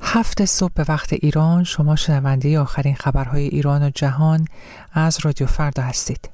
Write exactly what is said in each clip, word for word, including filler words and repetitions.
هفت صبح به وقت ایران. شما شنونده آخرین خبرهای ایران و جهان از رادیو فردا هستید.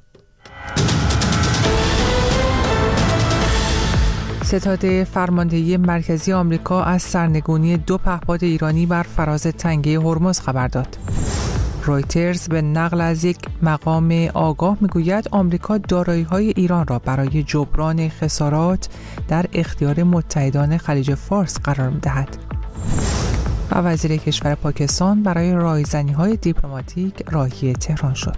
ستاد فرماندهی مرکزی آمریکا از سرنگونی دو پهپاد ایرانی بر فراز تنگه هرمز خبر داد. رویترز به نقل از یک مقام آگاه میگوید آمریکا دارایی‌های ایران را برای جبران خسارات در اختیار متحدان خلیج فارس قرار می‌دهد. و وزیر کشور پاکستان برای رایزنی‌های دیپلماتیک راهی تهران شد.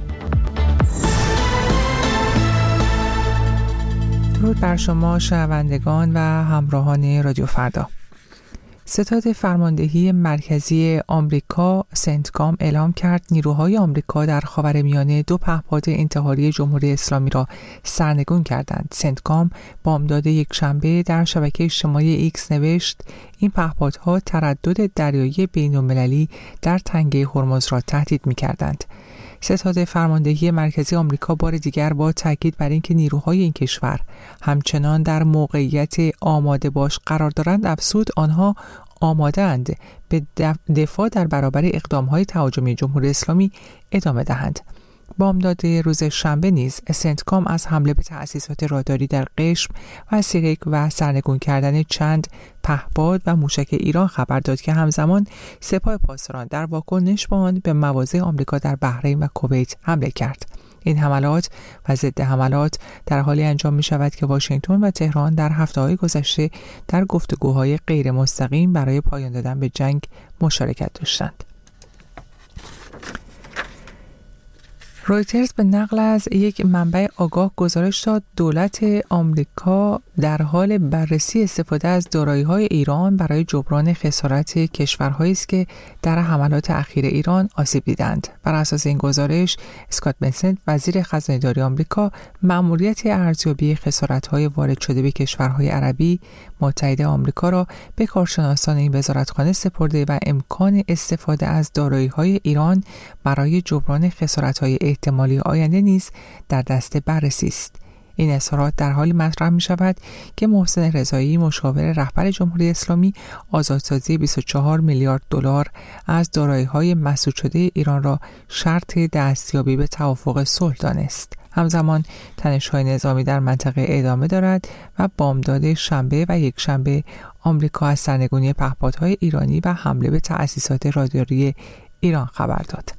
درود بر شما شنوندگان و همراهان رادیو فردا. ستاد فرماندهی مرکزی آمریکا سنتکام اعلام کرد نیروهای آمریکا در خاورمیانه دو پهپاد انتحاری جمهوری اسلامی را سرنگون کردند. سنتکام بامداد یک شنبه در شبکه اجتماعی ایکس نوشت این پهپادها تردد دریایی بین‌المللی در تنگه هرمز را تهدید می‌کردند. ستاد فرماندهی مرکزی آمریکا بار دیگر با تاکید بر اینکه نیروهای این کشور همچنان در موقعیت آماده باش قرار دارند افزود آنها آماده‌اند به دفاع در برابر اقدام‌های تهاجمی جمهوری اسلامی ادامه دهند. بامداد روز شنبه نیز سنتکام از حمله به تأسیسات راداری در قشم و سیرک و سرنگون کردن چند پهپاد و موشک ایران خبر داد که همزمان سپاه پاسداران در واکنش به آن به مواضع آمریکا در بحرین و کویت حمله کرد. این حملات و ضد حملات در حالی انجام می شود که واشنگتن و تهران در هفته‌های گذشته در گفتگوهای غیر مستقیم برای پایان دادن به جنگ مشارکت داشتند. رویترز به نقل از یک منبع آگاه گزارش داد دولت آمریکا در حال بررسی استفاده از دارایی‌های ایران برای جبران خسارت کشورهایی است که در حملات اخیر ایران آسیب دیدند. بر اساس این گزارش اسکات بنسنت وزیر خزانه‌داری آمریکا مأموریت ارزیابی خسارت‌های وارد شده به کشورهای عربی متحد آمریکا را به کارشناسان این وزارتخانه سپرده و امکان استفاده از دارایی‌های ایران برای جبران خسارت‌های احتمالی آینده نیز در دست بررسی است. این اظهارات در حالی مطرح می شود که محسن رضایی مشاور رهبر جمهوری اسلامی آزادسازی بیست و چهار میلیارد دلار از دارایی‌های مسدود شده ایران را شرط دستیابی به توافق صلح دانست. همزمان تنش‌های نظامی در منطقه ادامه دارد و بامداد شنبه و یک شنبه آمریکا از سرنگونی پهپادهای ایرانی و حمله به تأسیسات راداری ایران خبر داد.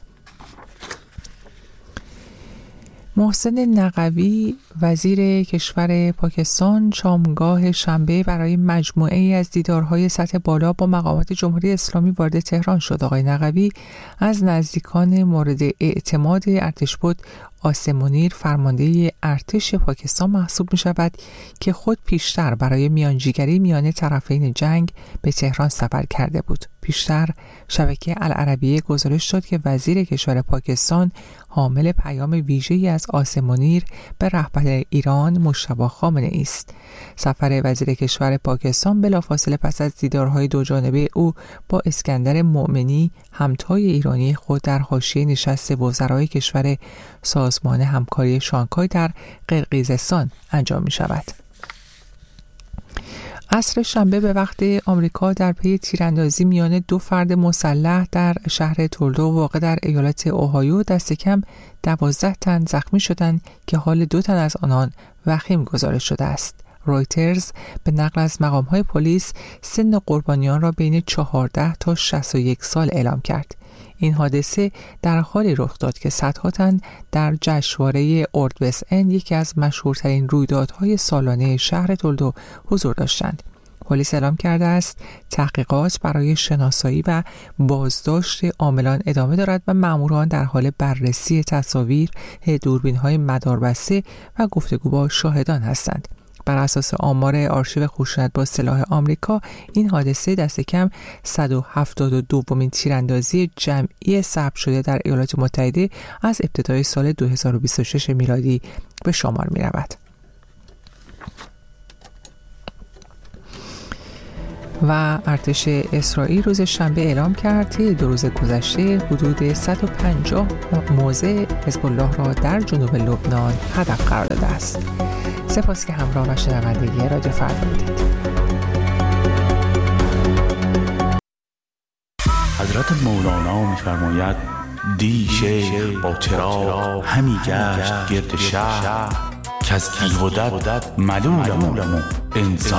محسن نقوی وزیر کشور پاکستان شامگاه شنبه برای مجموعه ای از دیدارهای سطح بالا با مقامات جمهوری اسلامی وارد تهران شد. آقای نقوی از نزدیکان مورد اعتماد ارتش بود آسم منیر فرمانده ارتش پاکستان محسوب می شود که خود پیشتر برای میانجیگری میان طرفین جنگ به تهران سفر کرده بود. پیشتر شبکه العربیه گزارش داد که وزیر کشور پاکستان حامل پیام ویژه‌ای از آسم منیر به رهبر ایران مجتبی خامنه‌ای است. سفر وزیر کشور پاکستان بلافاصله پس از دیدارهای دوجانبه او با اسکندر مؤمنی همتای ایرانی خود در حاشیه نشست وزرای کشور سازمان همکاری شانگهای در قرقیزستان انجام می شود. عصر شنبه به وقت آمریکا در پی تیراندازی میان دو فرد مسلح در شهر تولدو واقع در ایالت اوهایو دست کم دوازده تن زخمی شدند که حال دو تن از آنان وخیم گزارش شده است. رویترز به نقل از مقام‌های پلیس سن قربانیان را بین چهارده تا شصت و یک سال اعلام کرد. این حادثه در حالی رخ داد که صدها تن در جشنواره اردوسن یکی از مشهورترین رویدادهای سالانه شهر تولدو حضور داشتند. پلیس اعلام کرده است تحقیقات برای شناسایی و بازداشت عاملان ادامه دارد و ماموران در حال بررسی تصاویر، دوربین‌های مداربسته و گفتگو با شاهدان هستند. بر اساس آمار آرشیو خشونت با سلاح آمریکا این حادثه دست کم صد و هفتاد و دومین تیراندازی جمعی ثبت شده در ایالات متحده از ابتدای سال دو هزار و بیست و شش میلادی به شمار می رود. و ارتش اسرائیل روز شنبه اعلام کرد که دو روز گذشته حدود صد و پنجاه موضع حزب الله را در جنوب لبنان هدف قرار داده است. سپاس که همراه و شنونده رادیو فردا بودید. حضرت مولانا می‌فرماید دی شیخ با چراغ همی گشت گرد شهر که از کیودت ملولم انسان